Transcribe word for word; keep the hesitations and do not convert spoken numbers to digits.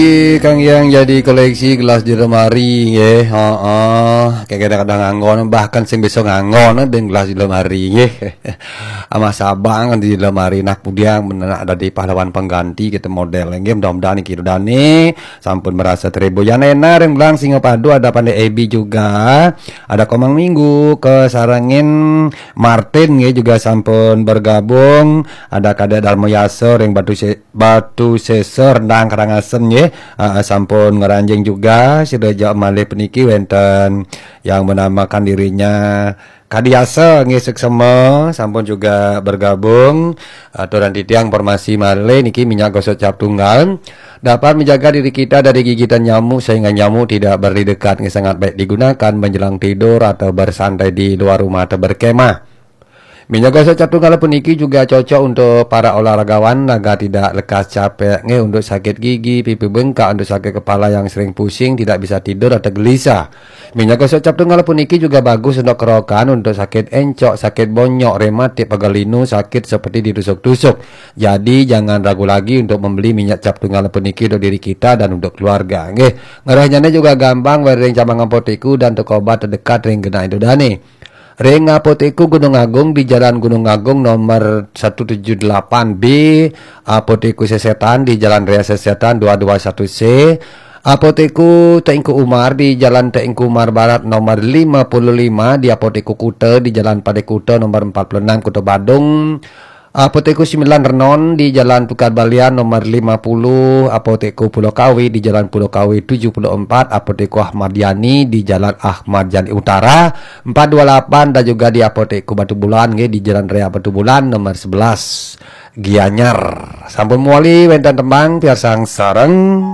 Kang yang jadi koleksi gelas di lemari nggih, heeh. Kayak kadang-kadang nganggon bahkan sing bisa nganggon ben gelas di lemari nggih. Ama sabang kan di lemari nak pudiang bener ada di pahlawan pengganti kita model nggih mudah-mudahan iki dani sampun merasa teribu ya nena yang bilang singa padu ada pandai Ebi juga. Ada Komang Minggu ke Sarangin Martin nggih juga sampun bergabung. Ada Kada Dalmo Yasser yang batu se batu seser nang Karangasem nggih. Uh, sampun ngeranjing juga Sireja malih peniki wenten yang menamakan dirinya Kadiasa ngesek semua sampun juga bergabung aturan titiang formasi malih niki minyak gosok cap tunggal dapat menjaga diri kita dari gigitan nyamuk sehingga nyamuk tidak berdekat sangat baik digunakan menjelang tidur atau bersantai di luar rumah atau berkemah. Minyak gosok cap tunggal puniki juga cocok untuk para olahragawan agar tidak lekas capek nge untuk sakit gigi, pipi bengkak, untuk sakit kepala yang sering pusing, tidak bisa tidur atau gelisah. Minyak gosok cap tunggal puniki juga bagus untuk kerokan, untuk sakit encok, sakit bonyok, rematik, pegalinu, sakit seperti ditusuk-tusuk. Jadi jangan ragu lagi untuk membeli minyak cap tunggal puniki untuk diri kita dan untuk keluarga. Nge ngerahnya juga gampang, wering cabang apoteku dan toko obat terdekat ring kena itu dani. Ring Apoteku Gunung Agung di Jalan Gunung Agung nomor seratus tujuh puluh delapan B, Apoteku Sesetan di Jalan Raya Sesetan dua dua satu C, Apoteku Tengku Umar di Jalan Tengku Umar Barat nomor lima puluh lima, di Apoteku Kute di Jalan Pade Kute nomor empat puluh enam Kute Badung, Apoteku sembilan Renon di Jalan Tukar Balian nomor lima puluh, Apoteku Pulau Kawi di Jalan Pulau Kawi tujuh puluh empat, Apoteku Ahmad Yani di Jalan Ahmad Yani Utara empat dua delapan, dan juga di Apoteku Batu Bulan di Jalan Raya Batu Bulan nomor sebelas Gianyar. Sampun muali wenten tembang piar sang sareng.